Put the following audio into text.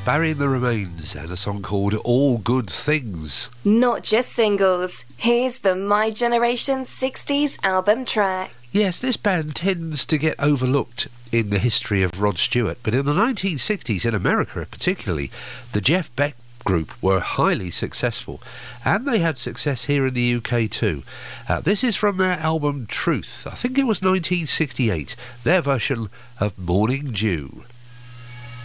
Barry and the Remains and a song called All Good Things. Not just singles. Here's the My Generation 60s album track. Yes, this band tends to get overlooked in the history of Rod Stewart, but in the 1960s, in America particularly, the Jeff Beck group were highly successful, and they had success here in the UK too. This is from their album Truth. I think it was 1968, their version of Morning Dew.